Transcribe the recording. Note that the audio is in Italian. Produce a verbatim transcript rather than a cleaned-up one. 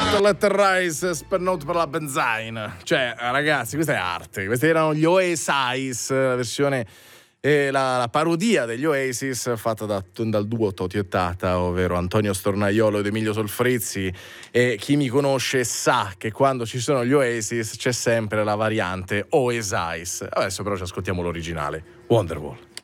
Let Rise, Spernout per la benzina. Cioè, ragazzi, questa è arte. Questi erano gli Oasis, la versione, eh, la, la parodia degli Oasis fatta da, dal duo Toti e Tata, ovvero Antonio Stornaiolo ed Emilio Solfrizzi. E chi mi conosce sa che quando ci sono gli Oasis c'è sempre la variante Oasis. Adesso però ci ascoltiamo l'originale, Wonderwall.